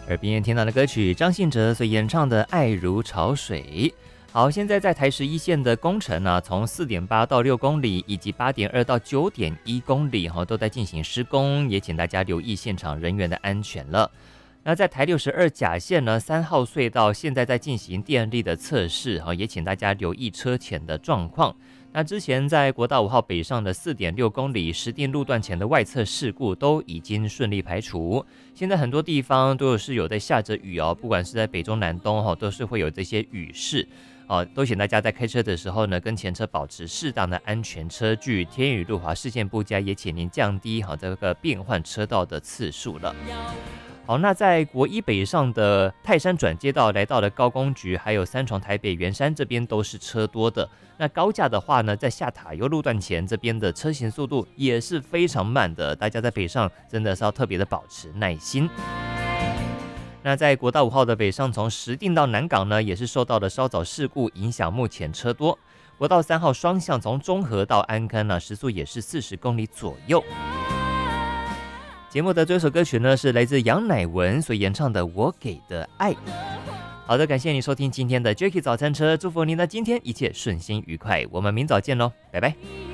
耳边听到的歌曲，张信哲所演唱的《爱如潮水》。好，现在在台11线的工程呢，从4.8到6公里，以及8.2到9.1公里都在进行施工，也请大家留意现场人员的安全了。那在台62甲线呢，3号隧道现在在进行电力的测试，也请大家留意车前的状况。那之前在国道5号北上的4.6公里石碇路段前的外侧事故都已经顺利排除，现在很多地方都是有在下着雨不管是在北中南东都是会有这些雨势都请大家在开车的时候呢，跟前车保持适当的安全车距，天雨路滑视线不佳，也请您降低这个变换车道的次数了。好，那在国一北上的泰山转接道来到了高工局，还有三重台北圆山这边都是车多的。那高架的话呢，在下塔悠路段前这边的车行速度也是非常慢的，大家在北上真的是要特别的保持耐心。那在国道5号的北上，从石碇到南港呢，也是受到了稍早事故影响，目前车多。国道3号双向从中和到安坑呢，时速也是40公里左右。节目的最后一首歌曲呢，是来自杨乃文所演唱的《我给的爱》。好的，感谢你收听今天的 Jacky 早餐车，祝福您的今天一切顺心愉快，我们明早见咯，拜拜。